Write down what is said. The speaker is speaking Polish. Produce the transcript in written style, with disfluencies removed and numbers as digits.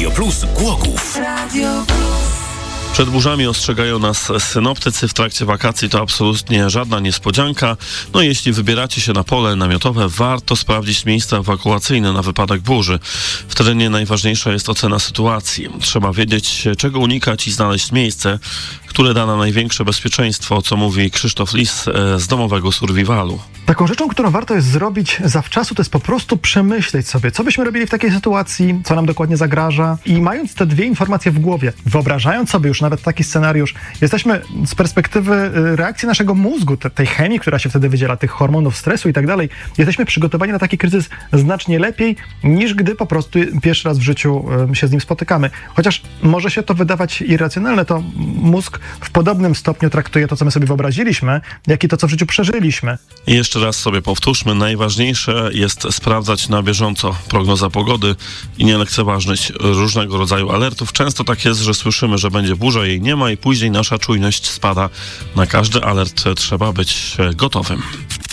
Radio Plus Głogów. Przed burzami ostrzegają nas synoptycy. W trakcie wakacji to absolutnie żadna niespodzianka. No jeśli wybieracie się na pole namiotowe, warto sprawdzić miejsca ewakuacyjne na wypadek burzy. W terenie najważniejsza jest ocena sytuacji. Trzeba wiedzieć, czego unikać i znaleźć miejsce, które da na największe bezpieczeństwo, o co mówi Krzysztof Lis z domowego survivalu. Taką rzeczą, którą warto jest zrobić zawczasu, to jest po prostu przemyśleć sobie, co byśmy robili w takiej sytuacji, co nam dokładnie zagraża. I mając te dwie informacje w głowie, wyobrażając sobie już nawet taki scenariusz, jesteśmy z perspektywy reakcji naszego mózgu, tej chemii, która się wtedy wydziela, tych hormonów stresu i tak dalej, jesteśmy przygotowani na taki kryzys znacznie lepiej, niż gdy po prostu pierwszy raz w życiu się z nim spotykamy. Chociaż może się to wydawać irracjonalne, to mózg w podobnym stopniu traktuje to, co my sobie wyobraziliśmy, jak i to, co w życiu przeżyliśmy. I jeszcze raz sobie powtórzmy, najważniejsze jest sprawdzać na bieżąco prognoza pogody i nie lekceważyć różnego rodzaju alertów. Często tak jest, że słyszymy, że będzie burza, jej nie ma i później nasza czujność spada. Na każdy alert trzeba być gotowym.